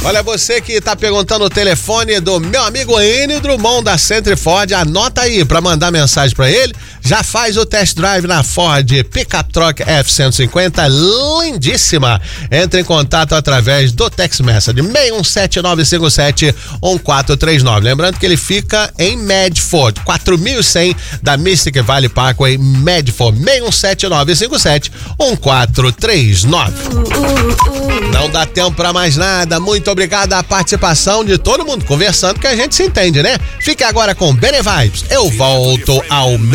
Olha, você que tá perguntando o telefone do meu amigo Enio Drummond da Century Ford, anota aí pra mandar mensagem pra ele. Já faz o test drive na Ford Pickup Truck F-150, lindíssima. Entre em contato através do text message 617-957-1439. Lembrando que ele fica em Medford, 4100 da Mystic Valley Parkway, Medford, 617-957-1439. Não dá tempo pra mais nada. Muito obrigado à participação de todo mundo conversando, que a gente se entende, né? Fique agora com Bene Vibes. Eu volto ao